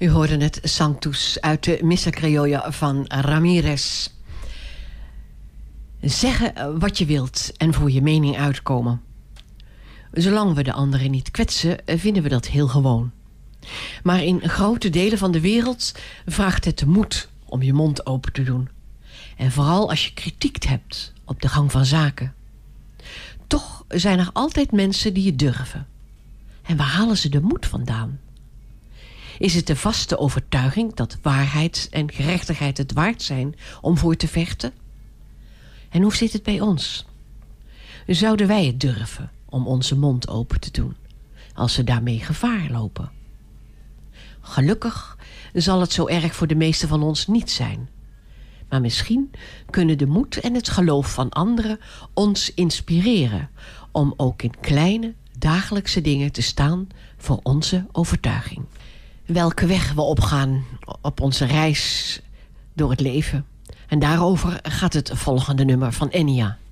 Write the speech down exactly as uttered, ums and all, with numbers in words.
U hoorde het Sanctus uit de Missa Criolla van Ramirez. Zeggen wat je wilt en voor je mening uitkomen. Zolang we de anderen niet kwetsen, vinden we dat heel gewoon. Maar in grote delen van de wereld vraagt het de moed om je mond open te doen. En vooral als je kritiek hebt op de gang van zaken. Toch zijn er altijd mensen die het durven. En waar halen ze de moed vandaan? Is het de vaste overtuiging dat waarheid en gerechtigheid het waard zijn om voor te vechten? En hoe zit het bij ons? Zouden wij het durven om onze mond open te doen, als we daarmee gevaar lopen? Gelukkig zal het zo erg voor de meesten van ons niet zijn. Maar misschien kunnen de moed en het geloof van anderen ons inspireren om ook in kleine, dagelijkse dingen te staan voor onze overtuiging. Welke weg we opgaan op onze reis door het leven. En daarover gaat het volgende nummer van Enya.